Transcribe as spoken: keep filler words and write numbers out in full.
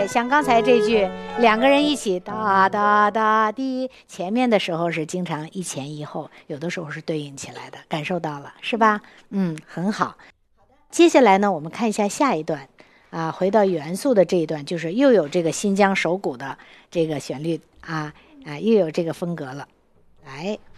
对，像刚才这句，两个人一起哒哒哒滴，前面的时候是经常一前一后，有的时候是对应起来的，感受到了是吧？嗯，很好。接下来呢，我们看一下下一段，啊，回到元素的这一段，就是又有这个新疆手鼓的这个旋律啊啊，又有这个风格了，来。